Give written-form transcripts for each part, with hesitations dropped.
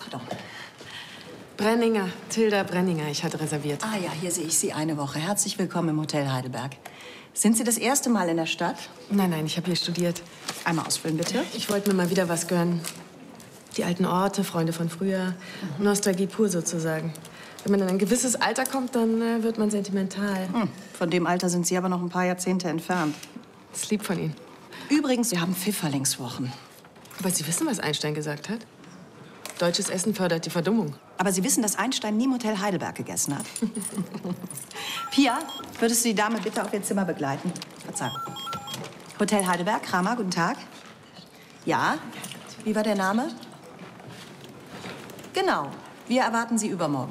Pardon. Brenninger, Tilda Brenninger. Ich hatte reserviert. Ah ja, hier sehe ich Sie eine Woche. Herzlich willkommen im Hotel Heidelberg. Sind Sie das erste Mal in der Stadt? Nein, nein, ich habe hier studiert. Einmal ausfüllen, bitte. Ich wollte mir mal wieder was gönnen. Die alten Orte, Freunde von früher. Nostalgie pur sozusagen. Wenn man in ein gewisses Alter kommt, dann wird man sentimental. Von dem Alter sind Sie aber noch ein paar Jahrzehnte entfernt. Das ist lieb von Ihnen. Übrigens, wir haben Pfifferlingswochen. Aber Sie wissen, was Einstein gesagt hat? Deutsches Essen fördert die Verdummung. Aber Sie wissen, dass Einstein nie im Hotel Heidelberg gegessen hat? Pia, würdest du die Dame bitte auf ihr Zimmer begleiten? Verzeihung. Hotel Heidelberg, Kramer, guten Tag. Ja, wie war der Name? Genau, wir erwarten Sie übermorgen.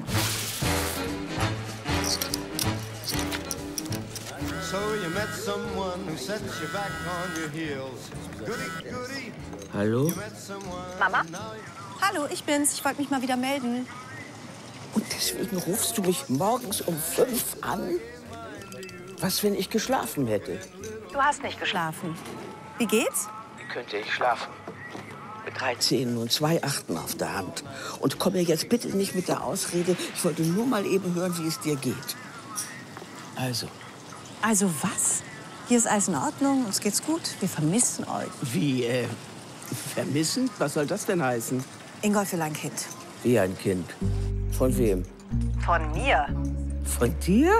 Hallo? Mama? Hallo, ich bin's. Ich wollte mich mal wieder melden. Und deswegen rufst du mich morgens um 5 an? Was, wenn ich geschlafen hätte? Du hast nicht geschlafen. Wie geht's? Wie könnte ich schlafen? Mit 3 Zähnen und 2 Achten auf der Hand. Und komm mir jetzt bitte nicht mit der Ausrede, ich wollte nur mal eben hören, wie es dir geht. Also. Also was? Hier ist alles in Ordnung, uns geht's gut. Wir vermissen euch. Wie, vermissen? Was soll das denn heißen? Ingolf will ein Kind. Wie ein Kind? Von wem? Von mir. Von dir?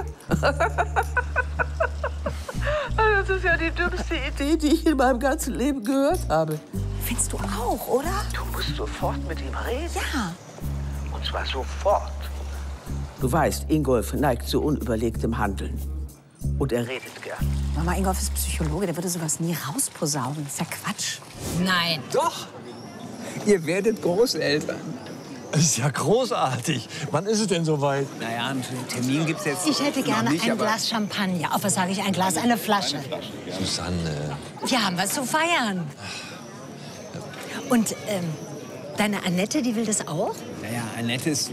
Das ist ja die dümmste Idee, die ich in meinem ganzen Leben gehört habe. Findest du auch, oder? Du musst sofort mit ihm reden. Ja. Und zwar sofort. Du weißt, Ingolf neigt zu unüberlegtem Handeln. Und er redet gern. Mama, Ingolf ist Psychologe, der würde sowas nie rausposaunen. Das ist ja Quatsch. Nein. Doch! Ihr werdet Großeltern. Das ist ja großartig. Wann ist es denn soweit? Naja, einen Termin gibt's jetzt Ich hätte gerne noch nicht, ein Glas Champagner. Auf was sage ich? Ein Glas, eine Flasche. Susanne. Wir haben was zu feiern. Und deine Annette, die will das auch? Naja, Annette ist...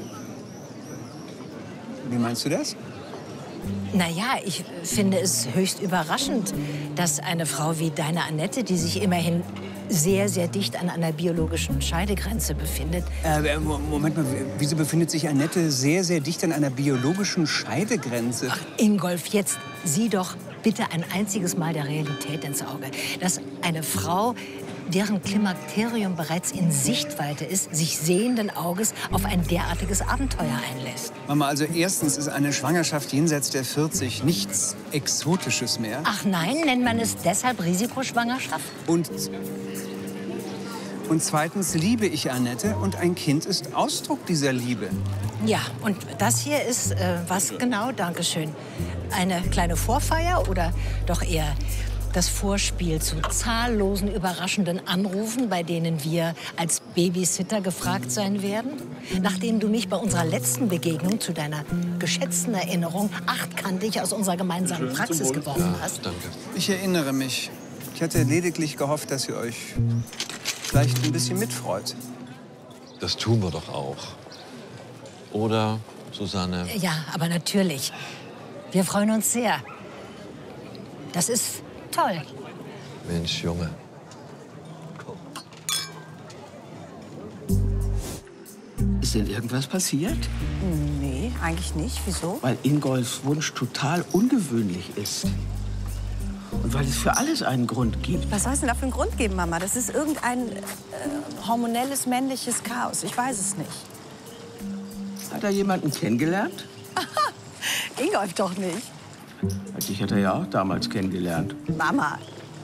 Wie meinst du das? Naja, ich finde es höchst überraschend, dass eine Frau wie deine Annette, die sich immerhin sehr, sehr dicht an einer biologischen Scheidegrenze befindet. Moment mal, wieso befindet sich Annette sehr, sehr dicht an einer biologischen Scheidegrenze? Ach, Ingolf, jetzt sieh doch bitte ein einziges Mal der Realität ins Auge. Dass eine Frau, deren Klimakterium bereits in Sichtweite ist, sich sehenden Auges auf ein derartiges Abenteuer einlässt. Mama, also erstens ist eine Schwangerschaft jenseits der 40 nichts Exotisches mehr. Ach nein, nennt man es deshalb Risikoschwangerschaft? Und zweitens liebe ich Annette und ein Kind ist Ausdruck dieser Liebe. Ja, und das hier ist, was genau? Dankeschön. Eine kleine Vorfeier oder doch eher das Vorspiel zu zahllosen überraschenden Anrufen, bei denen wir als Babysitter gefragt sein werden? Nachdem du mich bei unserer letzten Begegnung zu deiner geschätzten Erinnerung achtkantig aus unserer gemeinsamen Praxis geworfen hast. Danke. Ich erinnere mich. Ich hatte lediglich gehofft, dass ihr euch vielleicht ein bisschen mitfreut. Das tun wir doch auch. Oder, Susanne? Ja, aber natürlich. Wir freuen uns sehr. Das ist toll. Mensch, Junge. Ist denn irgendwas passiert? Nee, eigentlich nicht. Wieso? Weil Ingolfs Wunsch total ungewöhnlich ist. Und weil es für alles einen Grund gibt. Was soll es denn da für einen Grund geben, Mama? Das ist irgendein hormonelles männliches Chaos. Ich weiß es nicht. Hat er jemanden kennengelernt? Ingolf doch nicht. Dich hat er ja auch damals kennengelernt. Mama.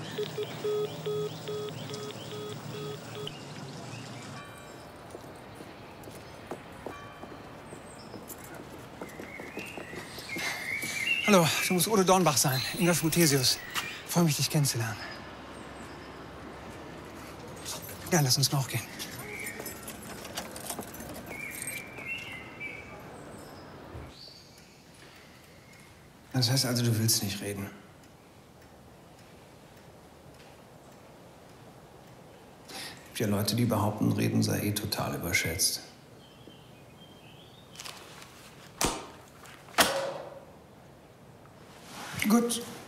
Hallo, du musst Udo Dornbach sein, Ingolf Muthesius. Freue mich, dich kennenzulernen. Ja, lass uns noch gehen. Das heißt also, du willst nicht reden? Es gibt ja Leute, die behaupten, Reden sei eh total überschätzt. Gut.